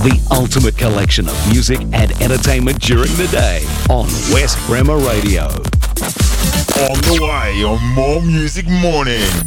The ultimate collection of music and entertainment during the day on West Bremer Radio. On the way on More Music Morning.